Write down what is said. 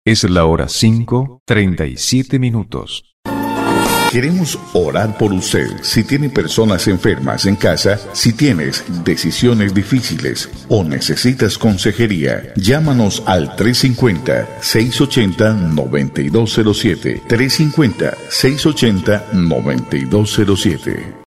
Es la hora 5:37. Queremos orar por usted. Si tiene personas enfermas en casa, si tienes decisiones difíciles o necesitas consejería, llámanos al 350-680-9207. 350-680-9207.